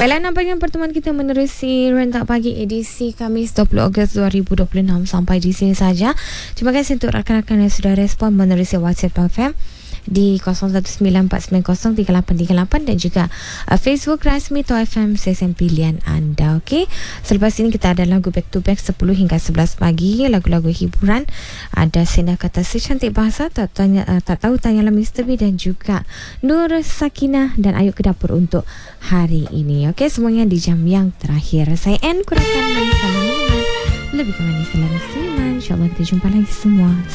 Baiklah, nampaknya pertemuan kita menerusi Rentak Pagi edisi Khamis 20 Ogos 2026 sampai di sini saja. Terima kasih untuk rakan-rakan yang sudah respon menerusi WhatsApp FM di 0194903838 dan juga Facebook rasmi Toh FM, stesen pilihan anda. Okey, selepas ini kita ada lagu back to back 10 hingga 11 pagi, lagu-lagu hiburan, ada Sena Kata Secantik Bahasa, tak tahu tanyalah Mr. B dan juga Nur Sakinah dan Ayu ke Dapur untuk hari ini. Okey, semuanya di jam yang terakhir. Saya N kurangkan manis salam iman, lebih ke manis salam iman. InsyaAllah kita jumpa lagi semua.